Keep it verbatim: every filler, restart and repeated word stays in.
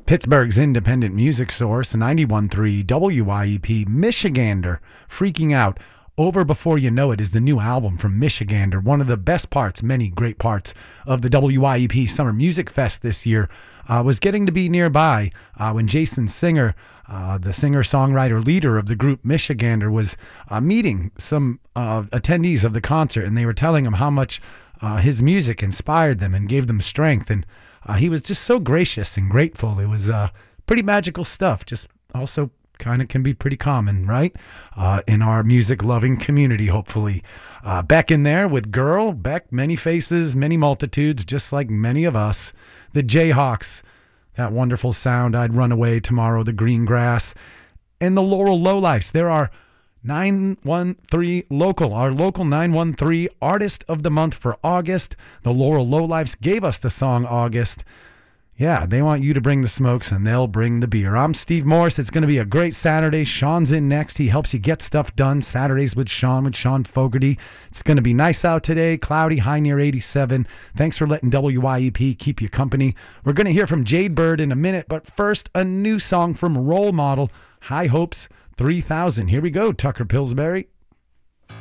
Pittsburgh's independent music source, ninety-one point three W I E P, Michigander, Freaking Out. Over Before You Know It is the new album from Michigander, one of the best parts, many great parts of the W I E P Summer Music Fest this year. Uh, was getting to be nearby uh, when Jason Singer, uh, the singer-songwriter leader of the group Michigander, was uh, meeting some uh, attendees of the concert, and they were telling him how much uh, his music inspired them and gave them strength. And uh, he was just so gracious and grateful. It was uh, pretty magical stuff, just also kind of can be pretty common, right? Uh, in our music-loving community, hopefully. Uh, Beck in there with Girl. Beck, many faces, many multitudes, just like many of us. The Jayhawks, that wonderful sound, I'd Run Away Tomorrow, the Green Grass. And the Laurel Lowlifes. There are nine one three local, our local nine one three Artist of the Month for August. The Laurel Lowlifes gave us the song August. Yeah, they want you to bring the smokes and they'll bring the beer. I'm Steve Morris. It's going to be a great Saturday. Sean's in next. He helps you get stuff done. Saturdays with Sean, with Sean Fogarty. It's going to be nice out today. Cloudy, high near eighty-seven. Thanks for letting W I E P keep you company. We're going to hear from Jade Bird in a minute, but first, a new song from Role Model, High Hopes three thousand. Here we go, Tucker Pillsbury.